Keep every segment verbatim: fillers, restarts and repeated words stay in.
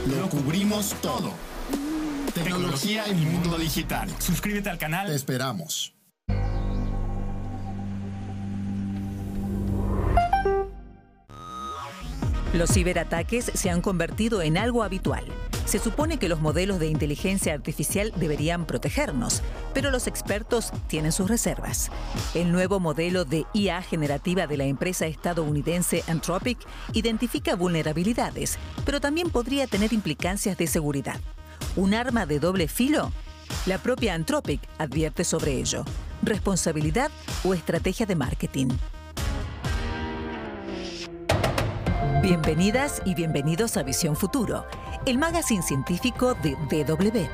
Lo cubrimos todo. Tecnología y mundo digital. Suscríbete al canal. Te esperamos. Los ciberataques se han convertido en algo habitual. Se supone que los modelos de inteligencia artificial deberían protegernos, pero los expertos tienen sus reservas. El nuevo modelo de I A generativa de la empresa estadounidense Anthropic identifica vulnerabilidades, pero también podría tener implicancias de seguridad. ¿Un arma de doble filo? La propia Anthropic advierte sobre ello. ¿Responsabilidad o estrategia de marketing? Bienvenidas y bienvenidos a Visión Futuro, el magazine científico de D W.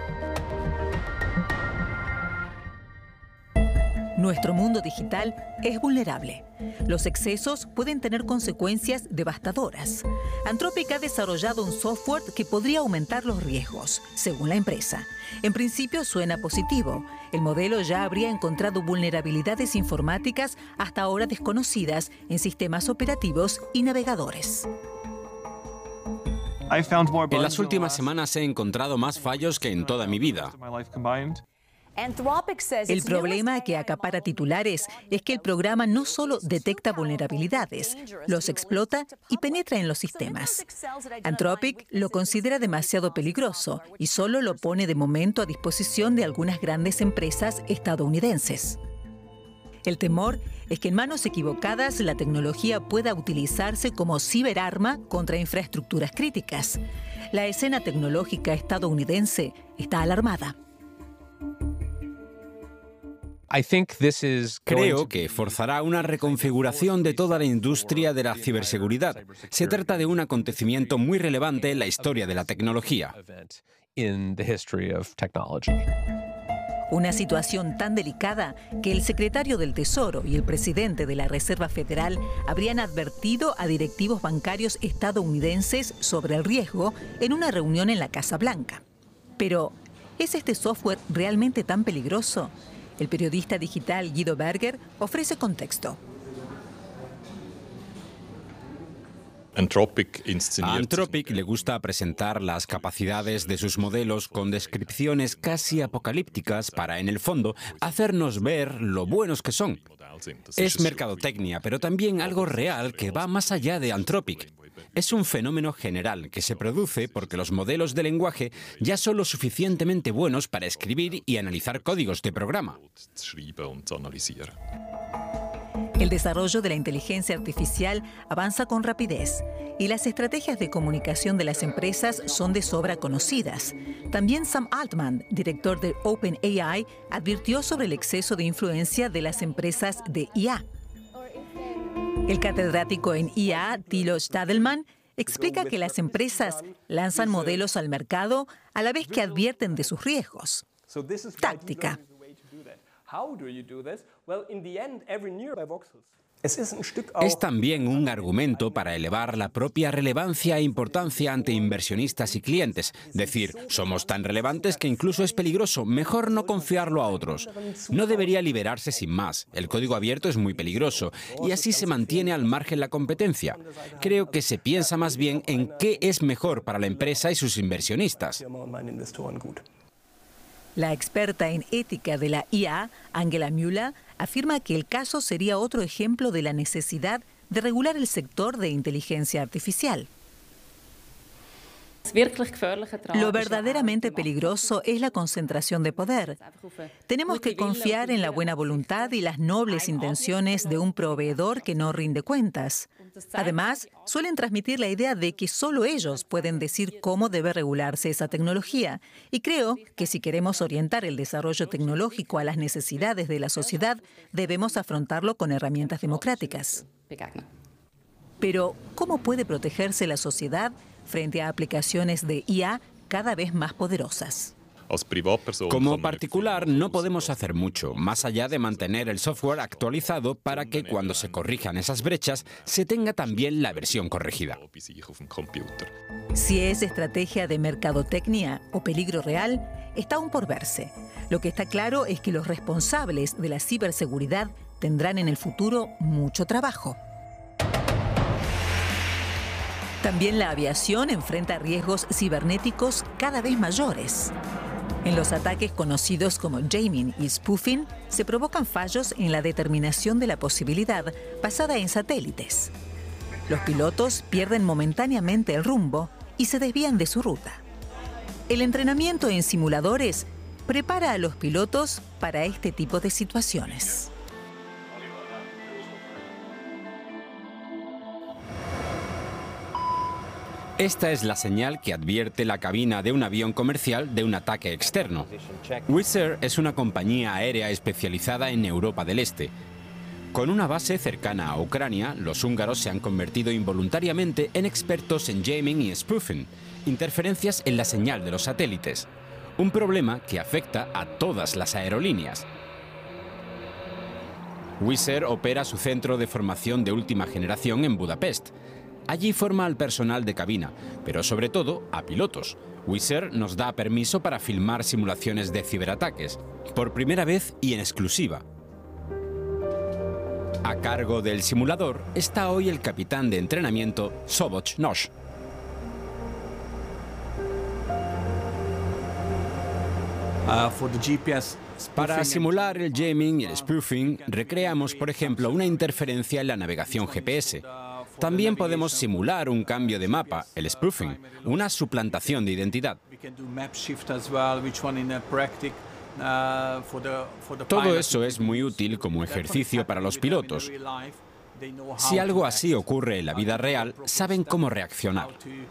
Nuestro mundo digital es vulnerable. Los excesos pueden tener consecuencias devastadoras. Anthropic ha desarrollado un software que podría aumentar los riesgos, según la empresa. En principio suena positivo. El modelo ya habría encontrado vulnerabilidades informáticas hasta ahora desconocidas en sistemas operativos y navegadores. En las últimas semanas he encontrado más fallos que en toda mi vida. El problema que acapara titulares es que el programa no solo detecta vulnerabilidades, los explota y penetra en los sistemas. Anthropic lo considera demasiado peligroso y solo lo pone de momento a disposición de algunas grandes empresas estadounidenses. El temor es que en manos equivocadas la tecnología pueda utilizarse como ciberarma contra infraestructuras críticas. La escena tecnológica estadounidense está alarmada. Creo que forzará una reconfiguración de toda la industria de la ciberseguridad. Se trata de un acontecimiento muy relevante en la historia de la tecnología. Una situación tan delicada que el secretario del Tesoro y el presidente de la Reserva Federal habrían advertido a directivos bancarios estadounidenses sobre el riesgo en una reunión en la Casa Blanca. Pero, ¿es este software realmente tan peligroso? El periodista digital Guido Berger ofrece contexto. A Anthropic le gusta presentar las capacidades de sus modelos con descripciones casi apocalípticas para, en el fondo, hacernos ver lo buenos que son. Es mercadotecnia, pero también algo real que va más allá de Anthropic. Es un fenómeno general que se produce porque los modelos de lenguaje ya son lo suficientemente buenos para escribir y analizar códigos de programa. El desarrollo de la inteligencia artificial avanza con rapidez y las estrategias de comunicación de las empresas son de sobra conocidas. También Sam Altman, director de OpenAI, advirtió sobre el exceso de influencia de las empresas de I A. El catedrático en I A, Thilo Stadelmann, explica que las empresas lanzan modelos al mercado a la vez que advierten de sus riesgos. Táctica. Es también un argumento para elevar la propia relevancia e importancia ante inversionistas y clientes. Decir, somos tan relevantes que incluso es peligroso, mejor no confiarlo a otros. No debería liberarse sin más. El código abierto es muy peligroso y así se mantiene al margen la competencia. Creo que se piensa más bien en qué es mejor para la empresa y sus inversionistas. La experta en ética de la I A, Angela Müller, afirma que el caso sería otro ejemplo de la necesidad de regular el sector de inteligencia artificial. Lo verdaderamente peligroso es la concentración de poder. Tenemos que confiar en la buena voluntad y las nobles intenciones de un proveedor que no rinde cuentas. Además, suelen transmitir la idea de que solo ellos pueden decir cómo debe regularse esa tecnología. Y creo que si queremos orientar el desarrollo tecnológico a las necesidades de la sociedad, debemos afrontarlo con herramientas democráticas. Pero, ¿cómo puede protegerse la sociedad frente a aplicaciones de I A cada vez más poderosas? Como particular, no podemos hacer mucho, más allá de mantener el software actualizado para que cuando se corrijan esas brechas, se tenga también la versión corregida. Si es estrategia de mercadotecnia o peligro real, está aún por verse. Lo que está claro es que los responsables de la ciberseguridad tendrán en el futuro mucho trabajo. También la aviación enfrenta riesgos cibernéticos cada vez mayores. En los ataques conocidos como jamming y spoofing se provocan fallos en la determinación de la posibilidad basada en satélites. Los pilotos pierden momentáneamente el rumbo y se desvían de su ruta. El entrenamiento en simuladores prepara a los pilotos para este tipo de situaciones. Esta es la señal que advierte la cabina de un avión comercial de un ataque externo. Wizz Air es una compañía aérea especializada en Europa del Este. Con una base cercana a Ucrania, los húngaros se han convertido involuntariamente en expertos en jamming y spoofing, interferencias en la señal de los satélites. Un problema que afecta a todas las aerolíneas. Wizz Air opera su centro de formación de última generación en Budapest. Allí forma al personal de cabina, pero sobre todo a pilotos. Wizz Air nos da permiso para filmar simulaciones de ciberataques, por primera vez y en exclusiva. A cargo del simulador está hoy el capitán de entrenamiento Soboc Nosh. Para simular el jamming y el spoofing, recreamos, por ejemplo, una interferencia en la navegación G P S. También podemos simular un cambio de mapa, el spoofing, una suplantación de identidad. Todo eso es muy útil como ejercicio para los pilotos. Si algo así ocurre en la vida real, saben cómo reaccionar.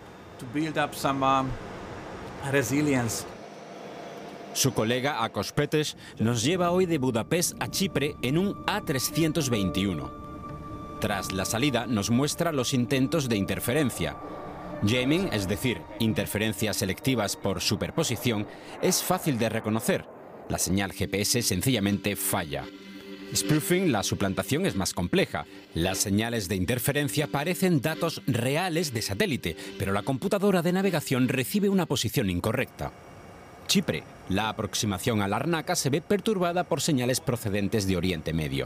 Su colega Akos Petes nos lleva hoy de Budapest a Chipre en un A trescientos veintiuno. Tras la salida nos muestra los intentos de interferencia. Jamming, es decir, interferencias selectivas por superposición, es fácil de reconocer. La señal G P S sencillamente falla. Spoofing, la suplantación, es más compleja. Las señales de interferencia parecen datos reales de satélite, pero la computadora de navegación recibe una posición incorrecta. Chipre, la aproximación a Larnaca se ve perturbada por señales procedentes de Oriente Medio.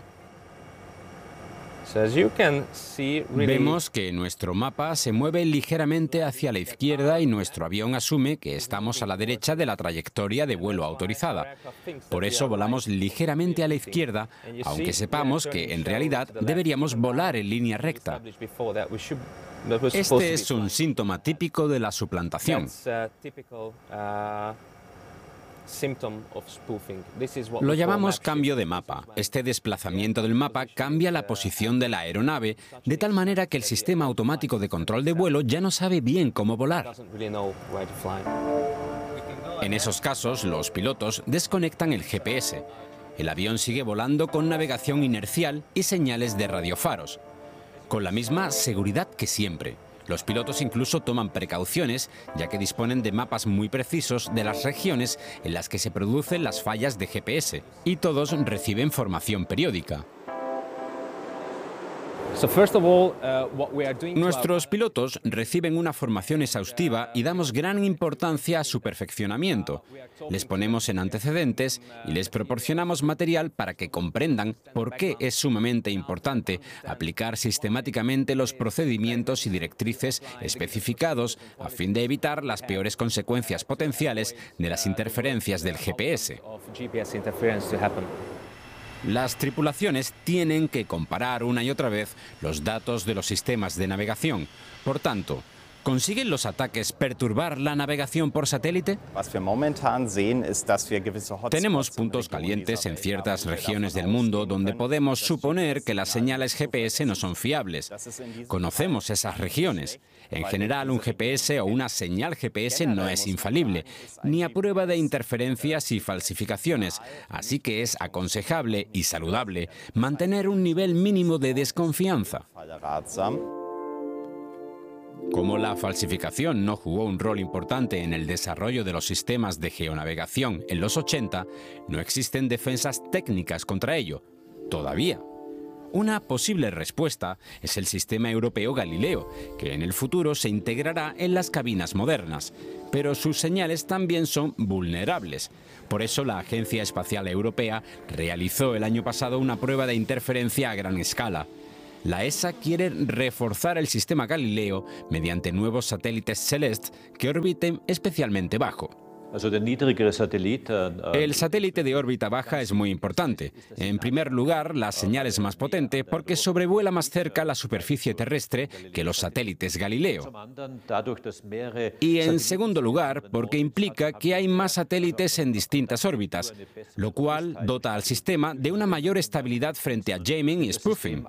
Vemos que nuestro mapa se mueve ligeramente hacia la izquierda y nuestro avión asume que estamos a la derecha de la trayectoria de vuelo autorizada. Por eso volamos ligeramente a la izquierda, aunque sepamos que en realidad deberíamos volar en línea recta. Este es un síntoma típico de la suplantación. Lo llamamos cambio de mapa. Este desplazamiento del mapa cambia la posición de la aeronave de tal manera que el sistema automático de control de vuelo ya no sabe bien cómo volar. En esos casos, los pilotos desconectan el G P S. El avión sigue volando con navegación inercial y señales de radiofaros, con la misma seguridad que siempre. Los pilotos incluso toman precauciones, ya que disponen de mapas muy precisos de las regiones en las que se producen las fallas de G P S, y todos reciben formación periódica. Nuestros pilotos reciben una formación exhaustiva y damos gran importancia a su perfeccionamiento. Les ponemos en antecedentes y les proporcionamos material para que comprendan por qué es sumamente importante aplicar sistemáticamente los procedimientos y directrices especificados a fin de evitar las peores consecuencias potenciales de las interferencias del G P S. Las tripulaciones tienen que comparar una y otra vez los datos de los sistemas de navegación. Por tanto, ¿consiguen los ataques perturbar la navegación por satélite? Tenemos puntos calientes en ciertas regiones del mundo donde podemos suponer que las señales G P S no son fiables. Conocemos esas regiones. En general, un G P S o una señal G P S no es infalible, ni a prueba de interferencias y falsificaciones, así que es aconsejable y saludable mantener un nivel mínimo de desconfianza. Como la falsificación no jugó un rol importante en el desarrollo de los sistemas de geonavegación en los ochenta, no existen defensas técnicas contra ello, todavía. Una posible respuesta es el sistema europeo Galileo, que en el futuro se integrará en las cabinas modernas, pero sus señales también son vulnerables. Por eso la Agencia Espacial Europea realizó el año pasado una prueba de interferencia a gran escala. La E S A quiere reforzar el sistema Galileo mediante nuevos satélites Celeste que orbiten especialmente bajo. El satélite de órbita baja es muy importante. En primer lugar, la señal es más potente porque sobrevuela más cerca la superficie terrestre que los satélites Galileo. Y en segundo lugar, porque implica que hay más satélites en distintas órbitas, lo cual dota al sistema de una mayor estabilidad frente a jamming y spoofing.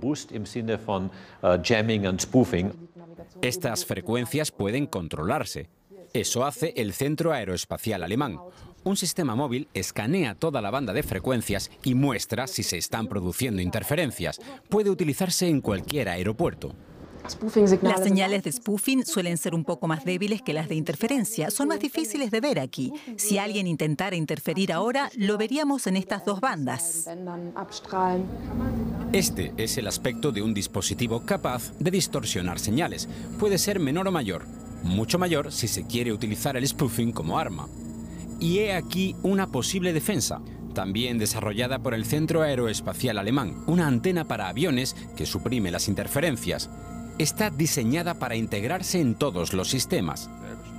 Estas frecuencias pueden controlarse. Eso hace el Centro Aeroespacial Alemán. Un sistema móvil escanea toda la banda de frecuencias y muestra si se están produciendo interferencias. Puede utilizarse en cualquier aeropuerto. Las señales de spoofing suelen ser un poco más débiles que las de interferencia. Son más difíciles de ver aquí. Si alguien intentara interferir ahora, lo veríamos en estas dos bandas. Este es el aspecto de un dispositivo capaz de distorsionar señales. Puede ser menor o mayor. Mucho mayor si se quiere utilizar el spoofing como arma. Y he aquí una posible defensa, también desarrollada por el Centro Aeroespacial Alemán, una antena para aviones que suprime las interferencias. Está diseñada para integrarse en todos los sistemas.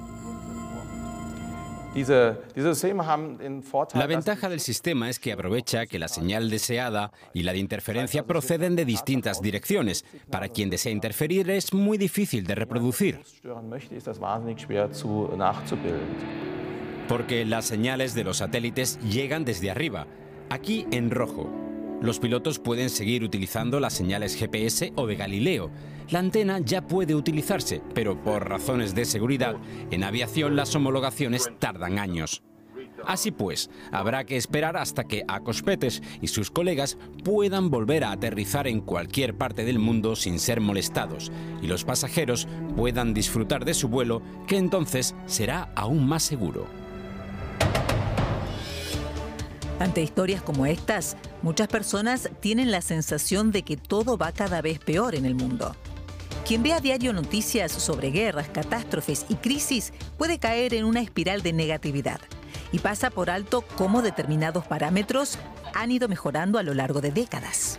La ventaja del sistema es que aprovecha que la señal deseada y la de interferencia proceden de distintas direcciones. Para quien desea interferir es muy difícil de reproducir, porque las señales de los satélites llegan desde arriba, aquí en rojo. Los pilotos pueden seguir utilizando las señales G P S o de Galileo. La antena ya puede utilizarse, pero por razones de seguridad, en aviación las homologaciones tardan años. Así pues, habrá que esperar hasta que Ákos Peters y sus colegas puedan volver a aterrizar en cualquier parte del mundo sin ser molestados y los pasajeros puedan disfrutar de su vuelo, que entonces será aún más seguro. Ante historias como estas, muchas personas tienen la sensación de que todo va cada vez peor en el mundo. Quien ve a diario noticias sobre guerras, catástrofes y crisis puede caer en una espiral de negatividad y pasa por alto cómo determinados parámetros han ido mejorando a lo largo de décadas.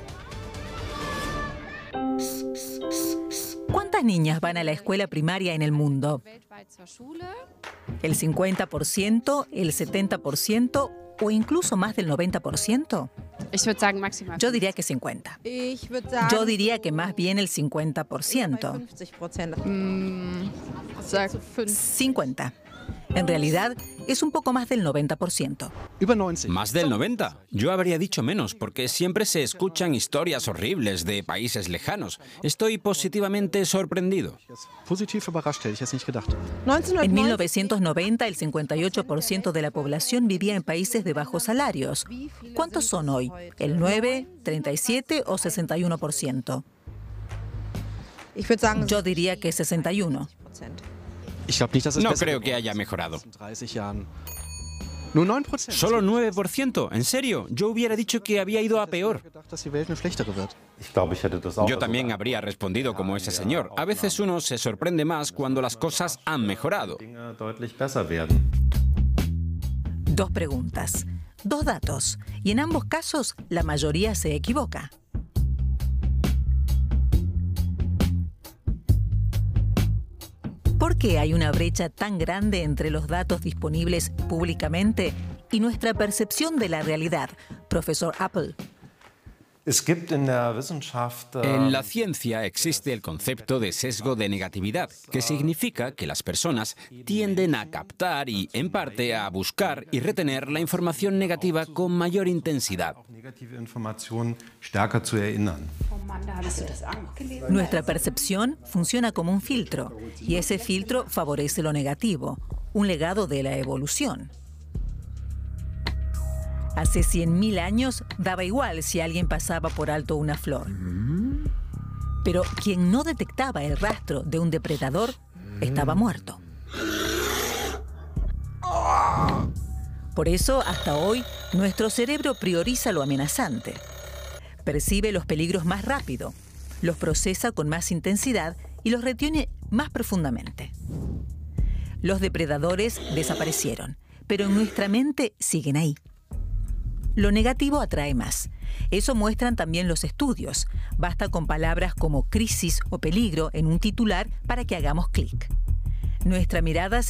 ¿Cuántas niñas van a la escuela primaria en el mundo? ¿El cincuenta por ciento? ¿El setenta por ciento? ¿O incluso más del noventa por ciento? Yo diría que cincuenta. Yo diría que más bien el cincuenta por ciento. cincuenta. En realidad, es un poco más del noventa por ciento. ¿Más del noventa? Yo habría dicho menos, porque siempre se escuchan historias horribles de países lejanos. Estoy positivamente sorprendido. En mil novecientos noventa, el cincuenta y ocho por ciento de la población vivía en países de bajos salarios. ¿Cuántos son hoy? ¿El nueve, treinta y siete o sesenta y uno por ciento? Yo diría que sesenta y uno. No creo que haya mejorado. ¿Solo nueve por ciento? ¿En serio? Yo hubiera dicho que había ido a peor. Yo también habría respondido como ese señor. A veces uno se sorprende más cuando las cosas han mejorado. Dos preguntas, dos datos, y en ambos casos la mayoría se equivoca. ¿Por qué hay una brecha tan grande entre los datos disponibles públicamente y nuestra percepción de la realidad, profesor Appel? En la ciencia existe el concepto de sesgo de negatividad, que significa que las personas tienden a captar y, en parte, a buscar y retener la información negativa con mayor intensidad. Nuestra percepción funciona como un filtro, y ese filtro favorece lo negativo, un legado de la evolución. Hace cien mil años daba igual si alguien pasaba por alto una flor. Pero quien no detectaba el rastro de un depredador estaba muerto. Por eso, hasta hoy, nuestro cerebro prioriza lo amenazante. Percibe los peligros más rápido, los procesa con más intensidad y los retiene más profundamente. Los depredadores desaparecieron, pero en nuestra mente siguen ahí. Lo negativo atrae más. Eso muestran también los estudios. Basta con palabras como crisis o peligro en un titular para que hagamos clic. Nuestra mirada